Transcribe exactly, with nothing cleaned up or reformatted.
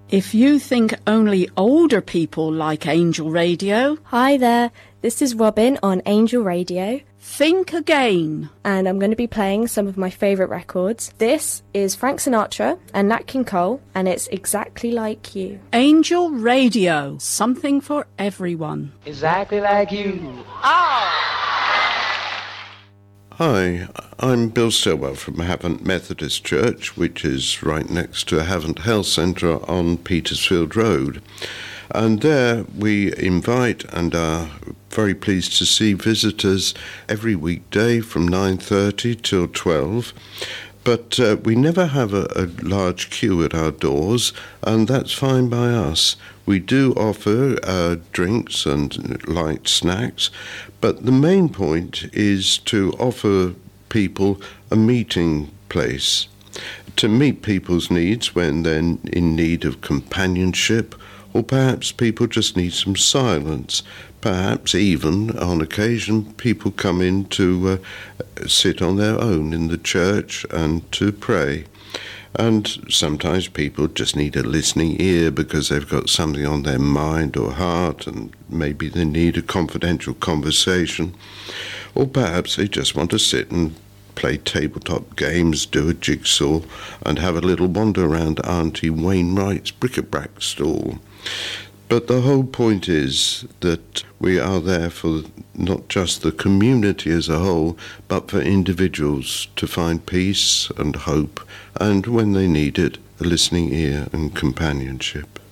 If you think only older people like Angel Radio... Hi there, this is Robin on Angel Radio. Think again. And I'm going to be playing some of my favourite records. This is Frank Sinatra and Nat King Cole, and it's Exactly Like You. Angel Radio, something for everyone. Exactly like you. Oh! Hi, I'm Bill Stillwell from Havant Methodist Church, which is right next to Havant Health Centre on Petersfield Road. And there we invite and are very pleased to see visitors every weekday from nine thirty till twelve. But uh, we never have a, a large queue at our doors, and that's fine by us. We do offer uh, drinks and light snacks, but the main point is to offer people a meeting place, to meet people's needs when they're in need of companionship, or perhaps people just need some silence. Perhaps even, on occasion, people come in to uh, sit on their own in the church and to pray. And sometimes people just need a listening ear because they've got something on their mind or heart, and maybe they need a confidential conversation. Or perhaps they just want to sit and play tabletop games, do a jigsaw, and have a little wander around Auntie Wainwright's bric-a-brac stall. But the whole point is that we are there for not just the community as a whole, but for individuals to find peace and hope, and when they need it, a listening ear and companionship.